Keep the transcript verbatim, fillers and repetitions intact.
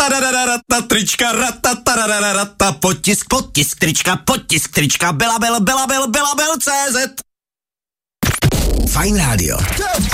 Ratataratarata, trička, ratataratarata, potisk, potisk, trička, potisk, trička, Belabel, Belabel, Belabel, C Z. Fajn rádio.